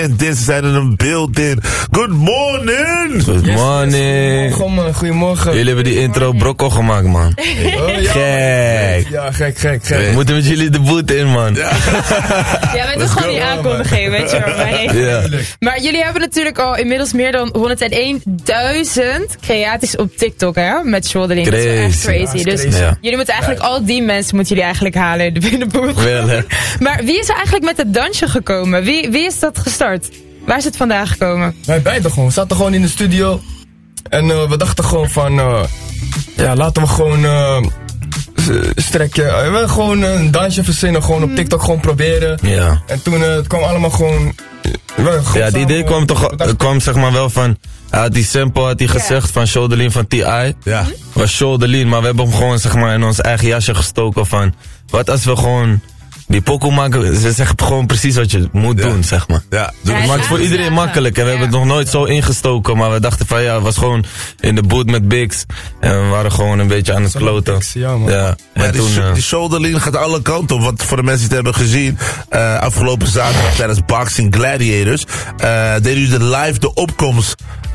en dit zijn in een building. Good morning! Good morning. Goedemorgen. Jullie hebben die intro brokkel gemaakt, man. Gek. Ja, gek. We moeten met jullie de boot in, man. Ja, wij doen gewoon die aankondiging, weet je wel. Maar jullie hebben natuurlijk al inmiddels meer dan 101.000 creaties op TikTok, hè? Met Shoulderling. Dat is wel echt crazy. Dus jullie moeten eigenlijk, al die mensen moeten jullie eigenlijk halen in de binnenboek. Maar wie is er eigenlijk met het dansje gekomen? Wie is dat gestart? Waar is het vandaan gekomen? Wij beiden gewoon. We zaten gewoon in de studio. En we dachten gewoon van... laten we gewoon... strekken. We willen gewoon een dansje verzinnen. Gewoon op TikTok gewoon proberen. Ja. En toen het kwam allemaal gewoon... Ja, die idee kwam zeg maar wel van... die sample had hij gezegd van Shoulderling van T.I. Ja. Was Shoulderling, maar we hebben hem gewoon zeg maar in ons eigen jasje gestoken van... Wat als we gewoon... Die pokoe maken, ze zeggen gewoon precies wat je moet doen, zeg maar. Ja, het maakt het voor iedereen makkelijk. En we hebben het nog nooit zo ingestoken, maar we dachten van het was gewoon in de boot met Biggs. En we waren gewoon een beetje aan het kloten. Maar die Shoulderling gaat alle kanten op. Want voor de mensen die het hebben gezien, afgelopen zaterdag tijdens Boxing Gladiators, deden jullie live de opkomst.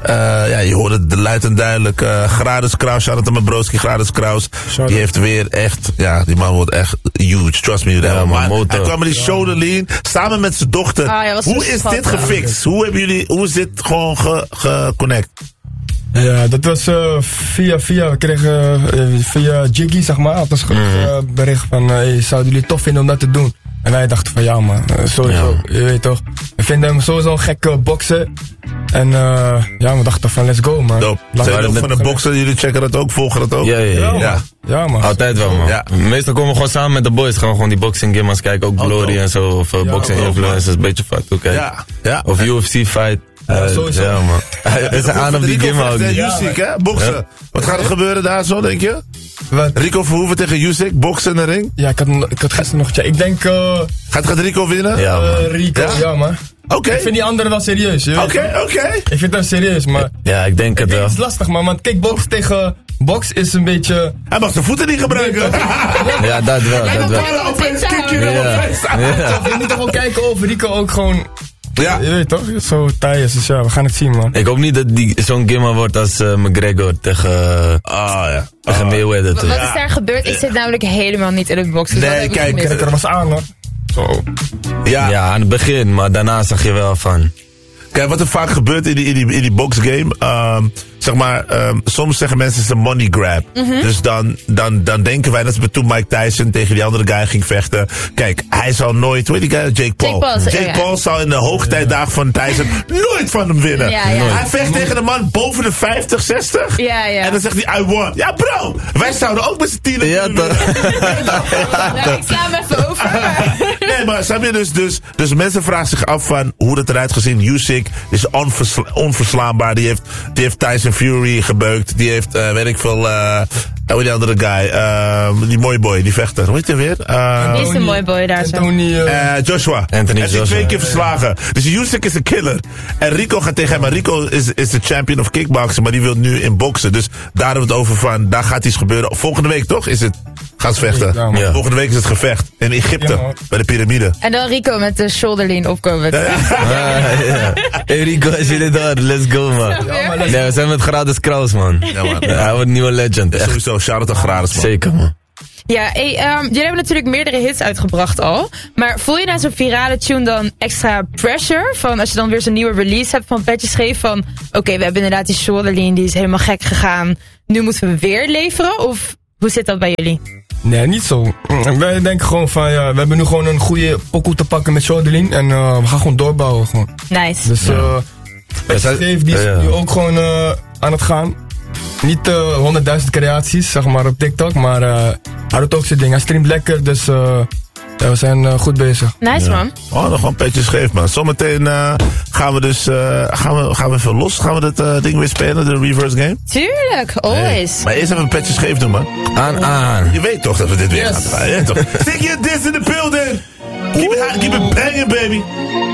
Je hoorde het luid en duidelijk. Gradus Kraus, shout out aan mijn broski, Gradus Kraus. Die heeft weer echt, die man wordt echt huge, trust me. Hij kwam met die Shoulderling samen met zijn dochter. Hoe is dit gefixt? Hoe is dit gewoon geconnect? Ja, dat was we kregen via Jiggy, zeg maar, had ons bericht van, zouden jullie tof vinden om dat te doen? En wij dachten van, ja man, sowieso, je weet toch. We vinden hem sowieso een gekke bokser. En we dachten van, let's go man. Zijn ook van de boksen, jullie checken dat ook, volgen dat ook? Ja man. Altijd wel man. Ja. Meestal komen we gewoon samen met de boys, gaan we gewoon die boxing gimmas kijken, ook Glory en zo, of boxing influencers, een beetje fat, oké. Of UFC fight. Sowieso. Ja man. Het is aan op die gimma ook. Usyk hè, boksen. Wat gaat er gebeuren daar zo, denk je? Wat? Rico Verhoeven tegen Usyk, boksen in de ring? Ja, ik had gisteren nog gecheckt. Ik denk... Gaat Rico winnen? Ja, Rico, ja man. Oké. Ik vind die andere wel serieus. Oké. Ik vind dat serieus, maar... Ja, ik denk het wel. Het is lastig, man. Want kijk, box tegen box is een beetje... Hij mag zijn voeten niet gebruiken. Ja, dat wel. Je moet toch wel kijken of Rico ook gewoon... Ja. Je weet toch? Zo taai is, dus we gaan het zien, man. Ik hoop niet dat zo'n gimma wordt als McGregor tegen Mayweather. Wat is daar gebeurd? Ik zit namelijk helemaal niet in het boksen. Nee, kijk, er was aan, hoor. Zo. Ja, aan het begin, maar daarna zag je wel van... Kijk, wat er vaak gebeurt in die boxgame, zeg maar, soms zeggen mensen het is een money grab. Dus dan denken wij, dat is toen Mike Tyson tegen die andere guy ging vechten. Kijk, hij zal nooit, hoe heet die guy? Jake Paul. Jake Paul zal in de hoogtijdagen van Tyson nooit van hem winnen. Hij vecht tegen een man boven de 50, 60. En dan zegt hij, I won. Ja bro, wij zouden ook met z'n 10 ik sla hem even over. Nee, maar snap je dus mensen vragen zich af van hoe dat eruit gezien. Usyk is onverslaanbaar. Die heeft Tyson Fury gebeukt. Die heeft, weet ik veel, hoe die andere guy. Die mooie boy, die vechter. Hoe heet hij weer? Wie is de mooie boy daar zo? Joshua. Hij heeft 2 keer verslagen. Dus Usyk is een killer. En Rico gaat tegen hem. Maar Rico is de champion of kickboxen. Maar die wil nu in boksen. Dus daar hebben we het over van. Daar gaat iets gebeuren. Volgende week toch? Gaan ze vechten. Volgende week is het gevecht. In Egypte. Bij de piramide. En dan Rico met de Shoulderling opkomen. Hey Rico, als jullie daar, let's go man. Nee, we zijn met Gradus Kraus man. Ja man. Hij wordt een nieuwe legend. Sowieso, shout-out aan Gradus man. Zeker man. Ja, jullie hebben natuurlijk meerdere hits uitgebracht al. Maar voel je na zo'n virale tune dan extra pressure? Van als je dan weer zo'n nieuwe release hebt van Petje Scheef van... Oké, we hebben inderdaad die Shoulderling, die is helemaal gek gegaan. Nu moeten we weer leveren? Of hoe zit dat bij jullie? Nee, niet zo. Wij denken gewoon van, we hebben nu gewoon een goede pokoe te pakken met Shoulderling. En we gaan gewoon doorbouwen gewoon. Nice. Dus Petje Scheef, die is nu ook gewoon aan het gaan. Niet 100.000 creaties, zeg maar, op TikTok, maar hij doet ook zijn ding. Hij streamt lekker, dus we zijn goed bezig. Nice man. Oh, nog een Petje Scheef man. Zometeen gaan we dus, gaan we even los? Gaan we dit ding weer spelen, de reverse game? Tuurlijk, always. Nee. Maar eerst even een Petje Scheef doen man. Aan. Je weet toch dat we dit weer gaan draaien, toch? Stick your diss in the building! Keep it hot, keep it banging baby!